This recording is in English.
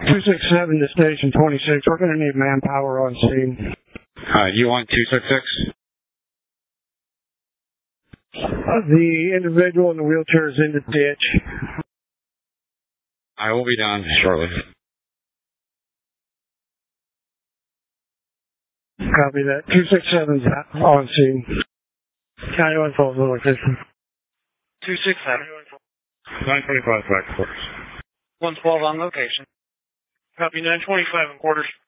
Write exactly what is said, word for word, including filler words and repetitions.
two six seven to station twenty-six. We're going to need manpower on scene. Uh, you want two six six? The individual in the wheelchair is in the ditch. I will be down shortly. Copy that. two six seven's on scene. County one twelve location. two six seven. nine twenty-five back quarters. one twelve on location. Copy nine twenty-five in quarters.